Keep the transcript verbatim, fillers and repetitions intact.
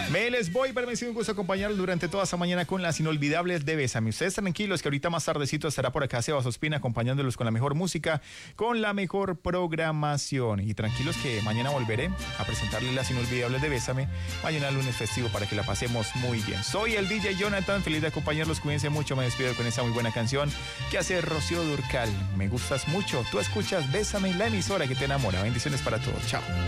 Me les voy, pero me ha sido un gusto acompañarlos durante toda esta mañana con las inolvidables de Bésame. Ustedes tranquilos que ahorita más tardecito estará por acá Sebas Ospina acompañándolos con la mejor música, con la mejor programación. Y tranquilos que mañana volveré a presentarles las inolvidables de Bésame, mañana lunes festivo, para que la pasemos muy bien. Soy el D J Jonathan, feliz de acompañarlos, cuídense mucho, me despido con esa muy buena canción que hace Rocío Dúrcal. Me gustas mucho, tú escuchas Bésame, la emisora que te enamora. Bendiciones para todos, chao.